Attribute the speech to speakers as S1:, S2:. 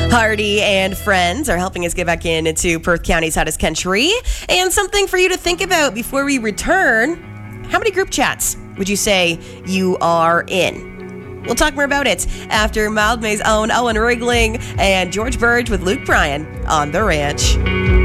S1: Hardy and friends are helping us get back into Perth County's hottest country. And something for you to think about before we return. How many group chats would you say you are in? We'll talk more about it after Mildmay's own Owen Rigling and George Burge with Luke Bryan on The Ranch.